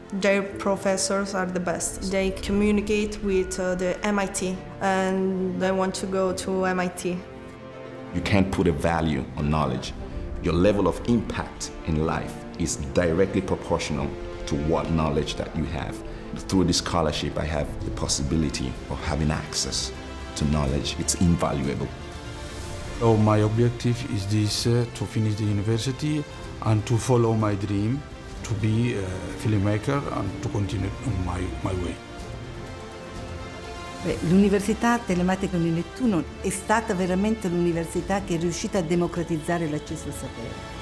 Their professors are the best. They communicate with the MIT, and I want to go to MIT. You can't put a value on knowledge. Your level of impact in life is directly proportional to what knowledge that you have. Through this scholarship, I have the possibility of having access to knowledge. It's invaluable. So my objective is this, to finish the university and to follow my dream, to be a filmmaker and to continue on my way. L'Università Telematica di Nettuno è stata veramente l'università che è riuscita a democratizzare l'accesso al sapere.